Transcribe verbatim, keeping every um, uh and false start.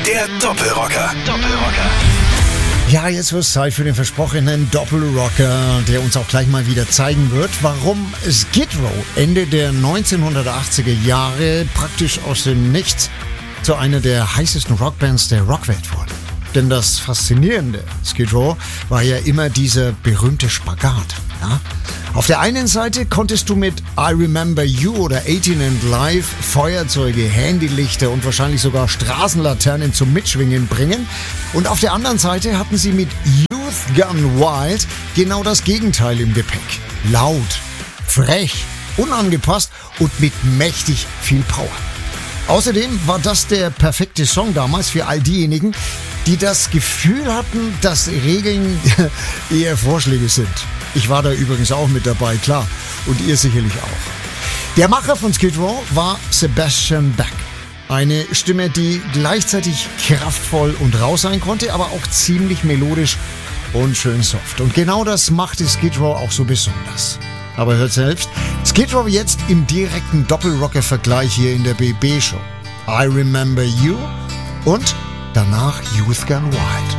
Der Doppelrocker. Doppelrocker. Ja, jetzt wird es Zeit für den versprochenen Doppelrocker, der uns auch gleich mal wieder zeigen wird, warum Skid Row Ende der neunzehnhundertachtziger Jahre praktisch aus dem Nichts zu einer der heißesten Rockbands der Rockwelt wurde. Denn das Faszinierende Skid Row war ja immer dieser berühmte Spagat. Ja? Auf der einen Seite konntest du mit I Remember You oder achtzehn and Live Feuerzeuge, Handylichter und wahrscheinlich sogar Straßenlaternen zum Mitschwingen bringen. Und auf der anderen Seite hatten sie mit Youth Gone Wild genau das Gegenteil im Gepäck. Laut, frech, unangepasst und mit mächtig viel Power. Außerdem war das der perfekte Song damals für all diejenigen, die das Gefühl hatten, dass Regeln eher Vorschläge sind. Ich war da übrigens auch mit dabei, klar. Und ihr sicherlich auch. Der Macher von Skid Row war Sebastian Bach. Eine Stimme, die gleichzeitig kraftvoll und rau sein konnte, aber auch ziemlich melodisch und schön soft. Und genau das machte Skid Row auch so besonders. Aber hört selbst, Skid Row jetzt im direkten Doppelrocker-Vergleich hier in der B B-Show. I Remember You und danach Youth Gone Wild.